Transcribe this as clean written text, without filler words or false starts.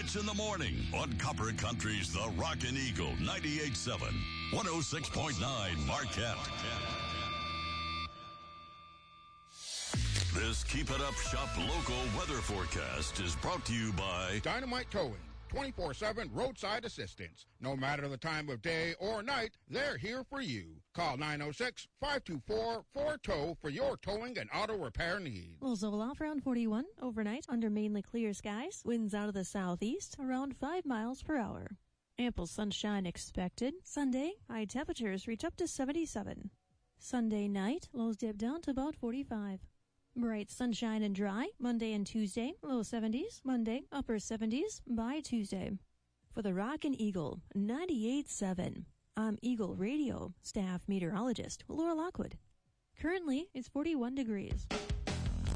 Sports in the Morning on Copper Country's The Rockin' Eagle 98.7, 106.9 Marquette. This Keep It Up Shop local weather forecast is brought to you by Dynamite Towing, 24/7 roadside assistance. No matter the time of day or night, they're here for you. Call 906-524-4TOW for your towing and auto repair needs. Lows will off around 41 overnight under mainly clear skies. Winds out of the southeast around 5 miles per hour. Ample sunshine expected. Sunday, high temperatures reach up to 77. Sunday night, lows dip down to about 45. Bright sunshine and dry, Monday and Tuesday, low 70s, Monday, upper 70s by Tuesday. For the Rockin' Eagle 98.7, I'm Eagle Radio staff meteorologist Laura Lockwood. Currently, it's 41 degrees.